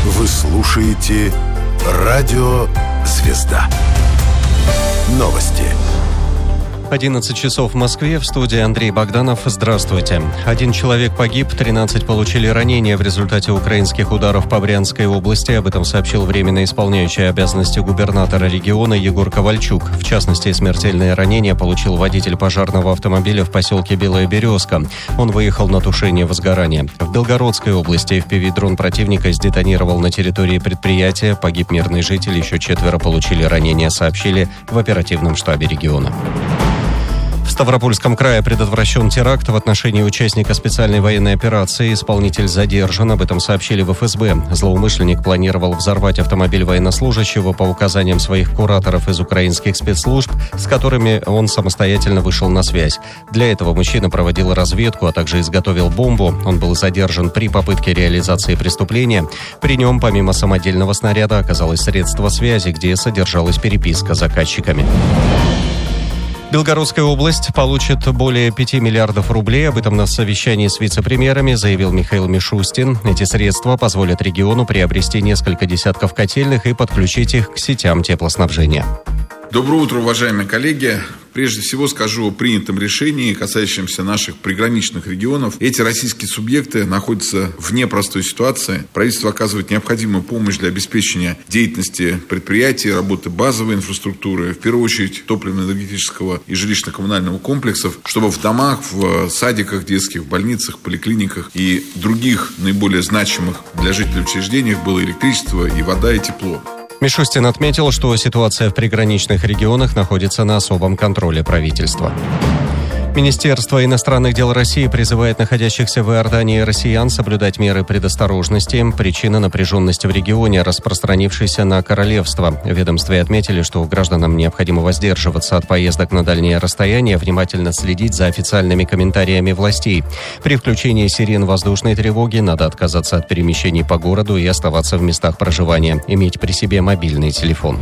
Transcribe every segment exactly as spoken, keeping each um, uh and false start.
Вы слушаете Радио «Звезда». Новости. одиннадцать часов в Москве, в студии Андрей Богданов. Здравствуйте. Один человек погиб, тринадцать получили ранения в результате украинских ударов по Брянской области. Об этом сообщил временно исполняющий обязанности губернатора региона Егор Ковальчук. В частности, смертельное ранение получил водитель пожарного автомобиля в поселке Белая Березка. Он выехал на тушение возгорания. В Белгородской области эф пи ви-дрон противника сдетонировал на территории предприятия. Погиб мирный житель, еще четверо получили ранения, сообщили в оперативном штабе региона. В Ставропольском крае предотвращен теракт в отношении участника специальной военной операции. Исполнитель задержан, об этом сообщили в эф эс бэ. Злоумышленник планировал взорвать автомобиль военнослужащего по указаниям своих кураторов из украинских спецслужб, с которыми он самостоятельно вышел на связь. Для этого мужчина проводил разведку, а также изготовил бомбу. Он был задержан при попытке реализации преступления. При нем, помимо самодельного снаряда, оказалось средство связи, где содержалась переписка с заказчиками. Белгородская область получит более пяти миллиардов рублей. Об этом на совещании с вице-премьерами заявил Михаил Мишустин. Эти средства позволят региону приобрести несколько десятков котельных и подключить их к сетям теплоснабжения. Доброе утро, уважаемые коллеги. Прежде всего скажу о принятом решении, касающемся наших приграничных регионов. Эти российские субъекты находятся в непростой ситуации. Правительство оказывает необходимую помощь для обеспечения деятельности предприятий, работы базовой инфраструктуры, в первую очередь топливно-энергетического и жилищно-коммунального комплексов, чтобы в домах, в садиках детских, в больницах, поликлиниках и других наиболее значимых для жителей учреждениях было электричество, и вода, и тепло. Мишустин отметил, что ситуация в приграничных регионах находится на особом контроле правительства. Министерство иностранных дел России призывает находящихся в Иордании россиян соблюдать меры предосторожности. Причина — напряженности в регионе, распространившейся на королевство. В ведомстве отметили, что гражданам необходимо воздерживаться от поездок на дальние расстояния, внимательно следить за официальными комментариями властей. При включении сирен воздушной тревоги надо отказаться от перемещений по городу и оставаться в местах проживания, иметь при себе мобильный телефон.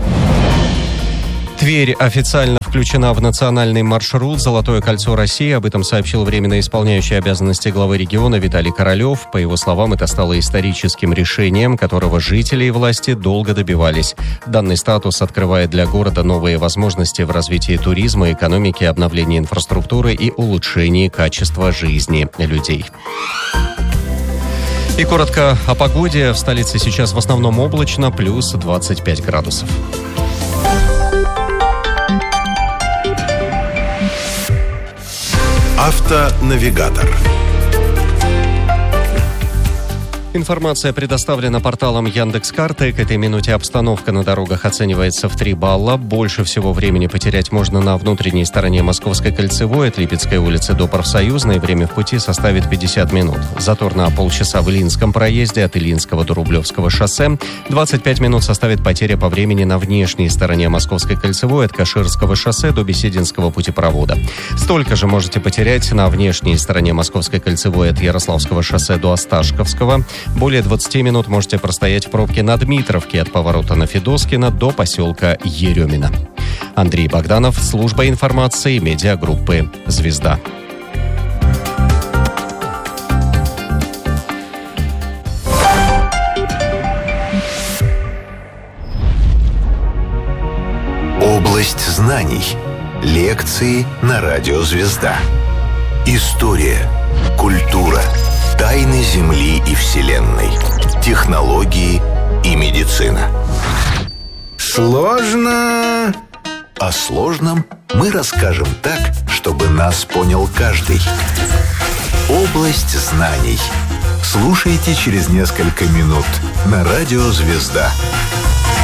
Тверь официально включена в национальный маршрут «Золотое кольцо России». Об этом сообщил временно исполняющий обязанности главы региона Виталий Королев. По его словам, это стало историческим решением, которого жители и власти долго добивались. Данный статус открывает для города новые возможности в развитии туризма, экономики, обновлении инфраструктуры и улучшении качества жизни людей. И коротко о погоде. В столице сейчас в основном облачно, плюс двадцать пять градусов. Автонавигатор. Информация предоставлена порталом Яндекс.Карты. К этой минуте обстановка на дорогах оценивается в три балла. Больше всего времени потерять можно на внутренней стороне Московской кольцевой от Липецкой улицы до Профсоюзной. Время в пути составит пятьдесят минут. Затор на полчаса в Илинском проезде от Илинского до Рублевского шоссе. двадцать пять минут составит потеря по времени на внешней стороне Московской кольцевой от Каширского шоссе до Бесединского путепровода. Столько же можете потерять на внешней стороне Московской кольцевой от Ярославского шоссе до Осташковского. Более двадцати минут можете простоять в пробке на Дмитровке от поворота на Федоскина до поселка Еремина. Андрей Богданов, служба информации медиагруппы «Звезда». Область знаний. Лекции на радио «Звезда». История, культура, тайны Земли и Вселенной, технологии и медицина. Сложно. О сложном мы расскажем так, чтобы нас понял каждый. Область знаний. Слушайте через несколько минут на радио «Звезда».